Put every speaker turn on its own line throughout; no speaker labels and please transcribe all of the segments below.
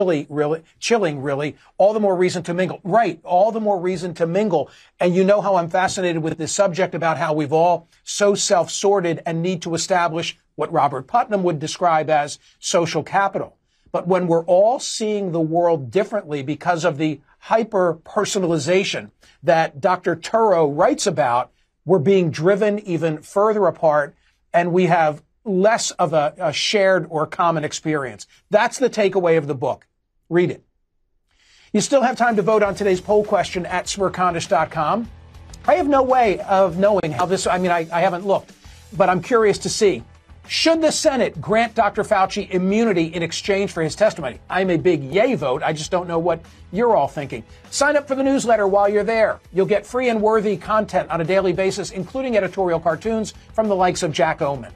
really chilling, really, all the more reason to mingle. Right, all the more reason to mingle. And you know how I'm fascinated with this subject about how we've all so self-sorted and need to establish what Robert Putnam would describe as social capital. But when we're all seeing the world differently because of the hyper-personalization that Dr. Turow writes about, we're being driven even further apart, and we have less of a shared or common experience. That's the takeaway of the book. Read it. You still have time to vote on today's poll question at smercondish.com. I have no way of knowing how this, I haven't looked, but I'm curious to see. Should the Senate grant Dr. Fauci immunity in exchange for his testimony? I'm a big yay vote. I just don't know what you're all thinking. Sign up for the newsletter while you're there. You'll get free and worthy content on a daily basis, including editorial cartoons from the likes of Jack Oman.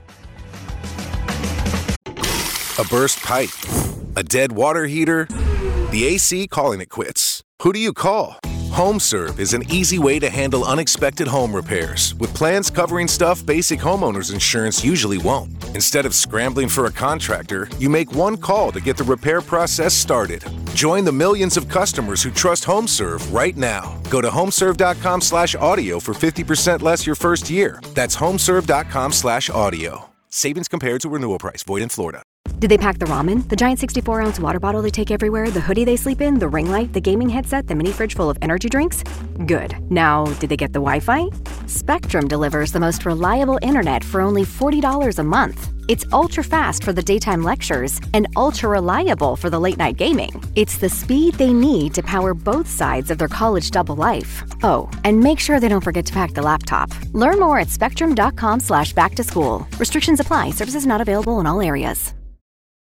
A burst pipe, a dead water heater, the AC calling it quits. Who do you call? HomeServe is an easy way to handle unexpected home repairs with plans covering stuff basic homeowners insurance usually won't. Instead of scrambling for a contractor, you make one call to get the repair process started. Join the millions of customers who trust HomeServe right now. Go to homeserve.com/audio for 50% less your first year. That's homeserve.com/audio. Savings compared to renewal price. Void in Florida.
Did they pack the ramen, the giant 64-ounce water bottle they take everywhere, the hoodie they sleep in, the ring light, the gaming headset, the mini fridge full of energy drinks? Good. Now, did they get the Wi-Fi? Spectrum delivers the most reliable internet for only $40 a month. It's ultra-fast for the daytime lectures and ultra-reliable for the late-night gaming. It's the speed they need to power both sides of their college double life. Oh, and make sure they don't forget to pack the laptop. Learn more at spectrum.com/back-to-school. Restrictions apply. Services not available in all areas.